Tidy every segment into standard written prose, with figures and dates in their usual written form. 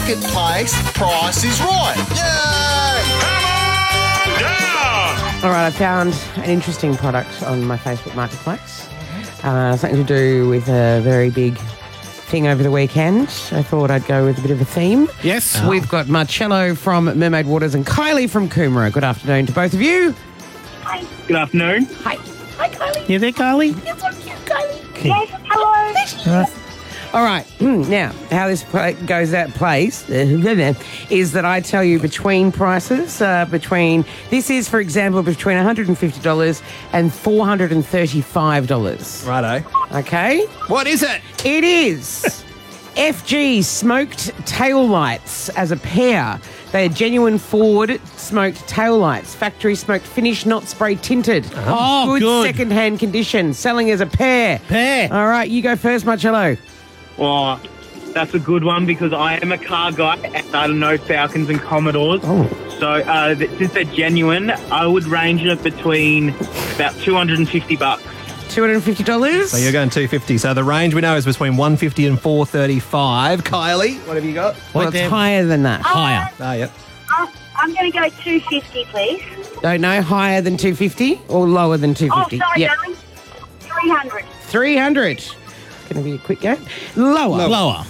Marketplace Price is Right. Yay! Come on down! All right, I found an interesting product on my Facebook Marketplace. Something to do with a very big thing over the weekend. I thought I'd go with a bit of a theme. Yes. We've got Marcello from Mermaid Waters and Kylie from Coomera. Good afternoon to both of you. Good afternoon. Hi. Hi, Kylie. You there, Kylie? You're so cute, Kylie. Yes, hello. All right, now, how this plays is that I tell you between prices, this is, for example, between $150 and $435. Righto. Okay? What is it? It is FG smoked tail lights as a pair. They are genuine Ford smoked tail lights, factory smoked finish, not spray tinted. Oh, good. Second-hand condition, selling as a pair. Pair. All right, you go first, Marcello. Oh, that's a good one because I am a car guy and I don't know Falcons and Commodores. Oh. So since they're genuine, I would range it between about $250. $250? So you're going 250. So the range we know is between 150 and 435. Kylie, what have you got? Well, it's higher than that. Higher. Ah, yep. I'm going to go 250, please. Don't know, higher than 250 or lower than Oh, 250? sorry, Yep. darling. 300. 300. Going to be a quick go. Lower. Lower.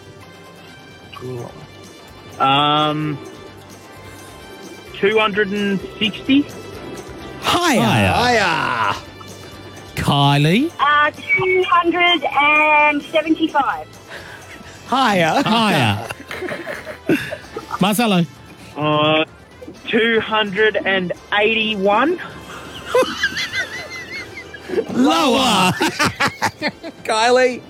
260. Higher. Hiya. Kylie. 275. Higher. Higher. Marcelo. 281. Lower. Kylie.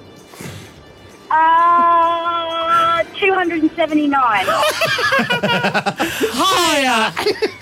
279. Higher.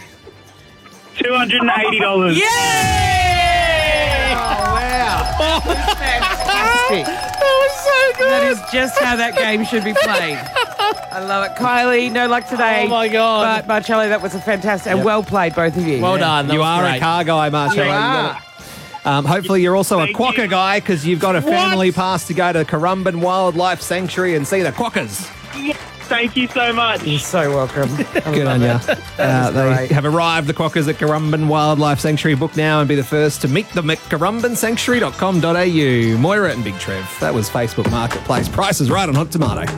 $280. Yay! Oh, wow. Fantastic. That is just how that game should be played. I love it. Kylie, no luck today. Oh, my God. But Marcello, that was a fantastic and well played, both of you. Well done. That You was are great. a car guy, Marshall. You are. Hopefully you're also a Thank quokka you. guy because you've got a family pass to go to Currumbin Wildlife Sanctuary and see the quokkas. Thank you so much. You're so welcome. Good on you. They great. have arrived, the quokkas at Currumbin Wildlife Sanctuary. Book now and be the first to meet them at currumbinsanctuary.com.au. Moira and Big Trev. That was Facebook Marketplace. Prices right on Hot Tomato.